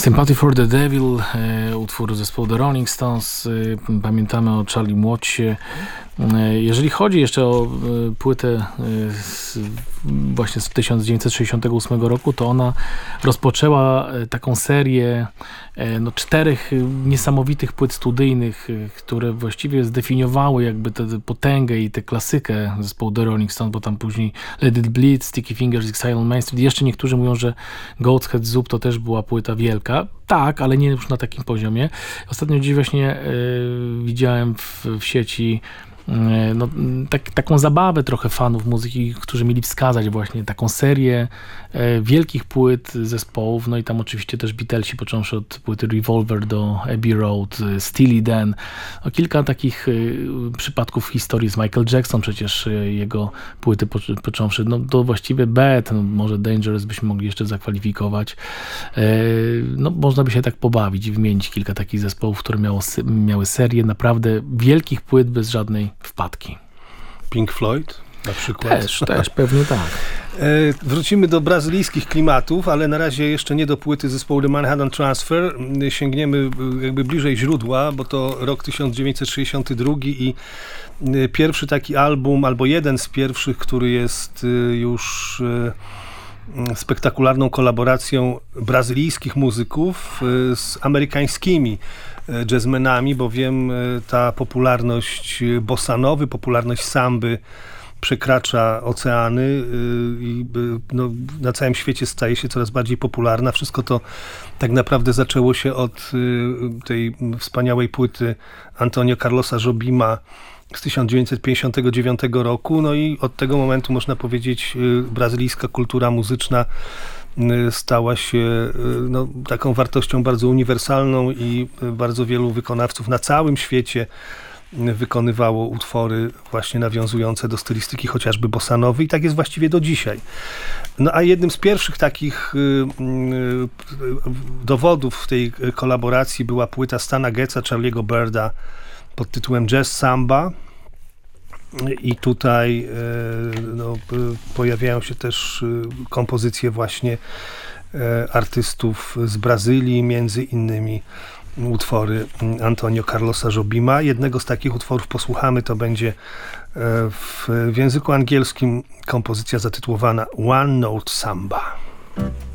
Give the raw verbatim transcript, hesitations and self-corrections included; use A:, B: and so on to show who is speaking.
A: Sympathy for the Devil, e, utwór zespołu The Rolling Stones. E, pamiętamy o Charlie Wattie. E, jeżeli chodzi jeszcze o e, płytę e, z, właśnie z tysiąc dziewięćset sześćdziesiątego ósmego roku, to ona rozpoczęła e, taką serię e, no, czterech niesamowitych płyt studyjnych, e, które właściwie zdefiniowały jakby tę potęgę i tę klasykę zespołu The Rolling Stones, bo tam później Let It Bleed, Sticky Fingers, Exile on Main Street. Jeszcze niektórzy mówią, że Goat's Head Soup to też była płyta wielka. Tak, ale nie już na takim poziomie. Ostatnio gdzieś właśnie y, widziałem w, w sieci no, tak, taką zabawę trochę fanów muzyki, którzy mieli wskazać właśnie taką serię e, wielkich płyt zespołów, no i tam oczywiście też Beatlesi, począwszy od płyty Revolver do Abbey Road, Steely Dan. No, kilka takich e, przypadków w historii z Michael Jackson, przecież e, jego płyty po, począwszy, no to właściwie Bad, no, może Dangerous byśmy mogli jeszcze zakwalifikować. E, no można by się tak pobawić i wymienić kilka takich zespołów, które miało, miały serię naprawdę wielkich płyt bez żadnej wpadki.
B: Pink Floyd na przykład.
A: Też, też, pewnie tak.
B: E, wrócimy do brazylijskich klimatów, ale na razie jeszcze nie do płyty zespołu The Manhattan Transfer. Sięgniemy jakby bliżej źródła, bo to rok tysiąc dziewięćset sześćdziesiąty drugi i pierwszy taki album, albo jeden z pierwszych, który jest już spektakularną kolaboracją brazylijskich muzyków z amerykańskimi jazzmenami, bowiem ta popularność bossanowy, popularność samby przekracza oceany i no, na całym świecie staje się coraz bardziej popularna. Wszystko to tak naprawdę zaczęło się od tej wspaniałej płyty Antonio Carlosa Jobima z tysiąc dziewięćset pięćdziesiątego dziewiątego roku. No i od tego momentu można powiedzieć brazylijska kultura muzyczna stała się no, taką wartością bardzo uniwersalną i bardzo wielu wykonawców na całym świecie wykonywało utwory właśnie nawiązujące do stylistyki chociażby bossanowej i tak jest właściwie do dzisiaj. No a jednym z pierwszych takich dowodów tej kolaboracji była płyta Stana Getza, Charlie'ego Birda pod tytułem Jazz Samba. I tutaj no, pojawiają się też kompozycje właśnie artystów z Brazylii, między innymi utwory Antonio Carlosa Jobima. Jednego z takich utworów posłuchamy, to będzie w, w języku angielskim kompozycja zatytułowana One Note Samba.